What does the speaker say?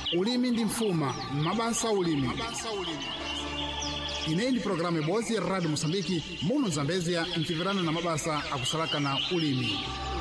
ulimi ndi mfuma mabasa ulimi. Ineyi ndi programu ibodzi ya Radio Mosambiki muno Zambezia mchipirana na mabasa akusalakana ulimi.